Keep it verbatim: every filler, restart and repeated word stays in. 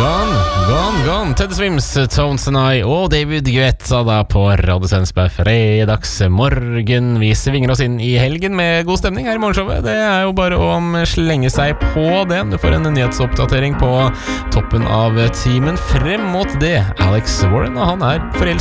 Gone, gone, gone Teddy Swims, Tones and I og David Guetta da på Radio Sensberg fredagsmorgen. Vi svinger oss inn i helgen med god stemning her i morgenshowet. Det er jo bare å slenge seg på det. Du får en nyhetsoppdatering på toppen av timen. Frem mot det, Alex Warren, og han er forelsket